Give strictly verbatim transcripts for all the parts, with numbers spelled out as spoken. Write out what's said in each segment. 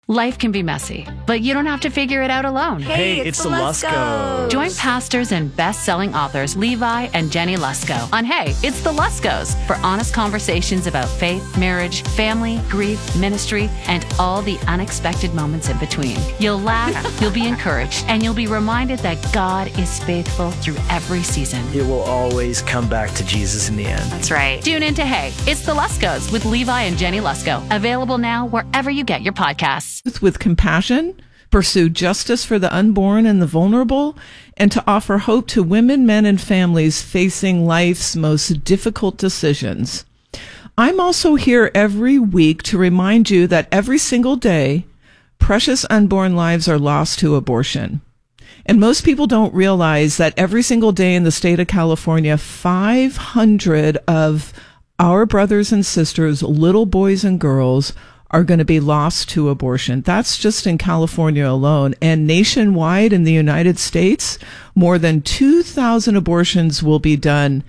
Life can be messy, but you don't have to figure it out alone. Hey, Hey, it's, it's the the Luskos. Join pastors and best-selling authors Levi and Jenny Lusko on Hey, It's the Luskos for honest conversations about faith, marriage, family, grief, ministry, and all the unexpected moments in between. You'll laugh, you'll be encouraged, and you'll be reminded that God is faithful through every season. It will always come back to Jesus in the end. That's right. Tune in to Hey, It's the Luskos with Levi and Jenny Lusko. Available now wherever you get your podcasts. With compassion, pursue justice for the unborn and the vulnerable, and to offer hope to women, men, and families facing life's most difficult decisions. I'm also here every week to remind you that every single day, precious unborn lives are lost to abortion. And most people don't realize that every single day in the state of California, five hundred of our brothers and sisters, little boys and girls, are going to be lost to abortion. That's just in California alone. And nationwide in the United States, more than two thousand abortions will be done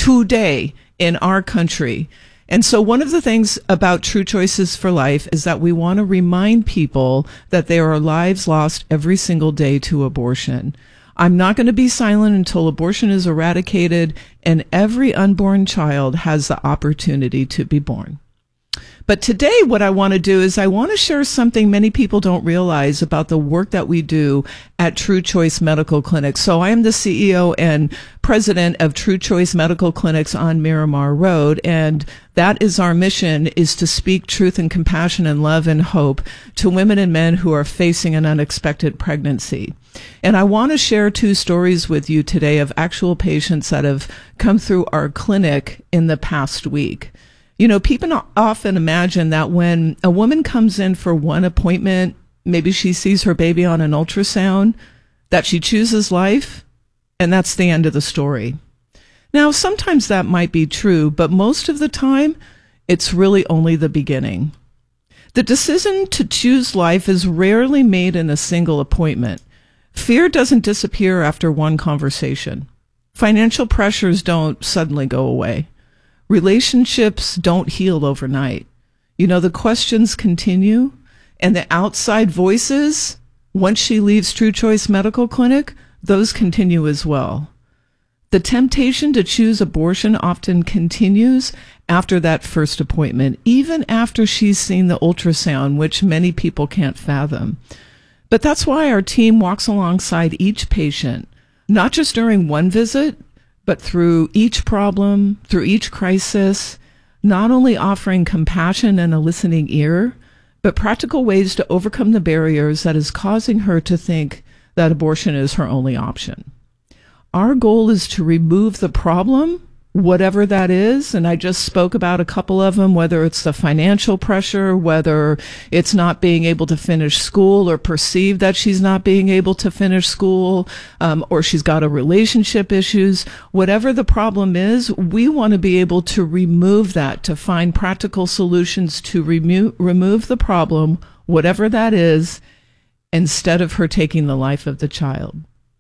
today in our country. And so one of the things about True Choices for Life is that we want to remind people that there are lives lost every single day to abortion. I'm not going to be silent until abortion is eradicated and every unborn child has the opportunity to be born. But today what I want to do is I want to share something many people don't realize about the work that we do at True Choice Medical Clinics. So I am the C E O and president of True Choice Medical Clinics on Miramar Road, and that is our mission, is to speak truth and compassion and love and hope to women and men who are facing an unexpected pregnancy. And I want to share two stories with you today of actual patients that have come through our clinic in the past week. You know, people often imagine that when a woman comes in for one appointment, maybe she sees her baby on an ultrasound, that she chooses life, and that's the end of the story. Now, sometimes that might be true, but most of the time, it's really only the beginning. The decision to choose life is rarely made in a single appointment. Fear doesn't disappear after one conversation. Financial pressures don't suddenly go away. Relationships don't heal overnight. You know, the questions continue, and the outside voices, once she leaves True Choice Medical Clinic, those continue as well. The temptation to choose abortion often continues after that first appointment, even after she's seen the ultrasound, which many people can't fathom. But that's why our team walks alongside each patient, not just during one visit, but through each problem, through each crisis, not only offering compassion and a listening ear, but practical ways to overcome the barriers that is causing her to think that abortion is her only option. Our goal is to remove the problem, whatever that is, and I just spoke about a couple of them, whether it's the financial pressure, whether it's not being able to finish school or perceive that she's not being able to finish school, um, or she's got a relationship issues. Whatever the problem is, we want to be able to remove that, to find practical solutions to remo- remove the problem, whatever that is, instead of her taking the life of the child.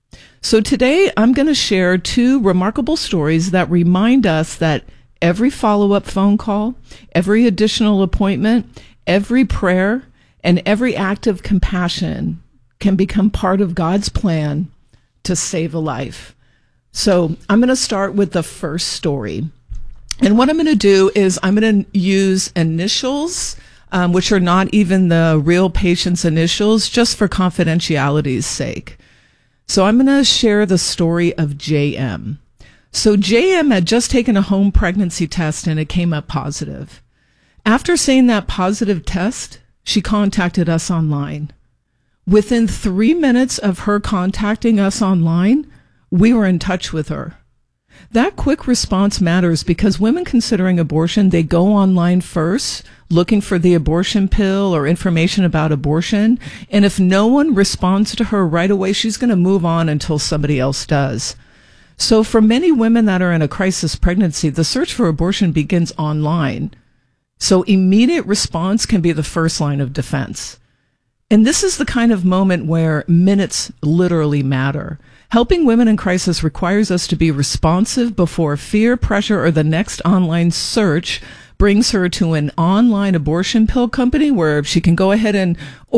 So today I'm going to share two remarkable stories that remind us that every follow-up phone call, every additional appointment, every prayer, and every act of compassion can become part of God's plan to save a life. So I'm going to start with the first story. And what I'm going to do is I'm going to use initials, um, which are not even the real patient's initials, just for confidentiality's sake. So I'm going to share the story of J M. So J M had just taken a home pregnancy test and it came up positive. After seeing that positive test, she contacted us online. Within three minutes of her contacting us online, we were in touch with her. That quick response matters because women considering abortion, they go online first, looking for the abortion pill or information about abortion. And if no one responds to her right away, she's going to move on until somebody else does. So for many women that are in a crisis pregnancy, the search for abortion begins online. So immediate response can be the first line of defense. And this is the kind of moment where minutes literally matter. Helping women in crisis requires us to be responsive before fear, pressure, or the next online search brings her to an online abortion pill company where she can go ahead and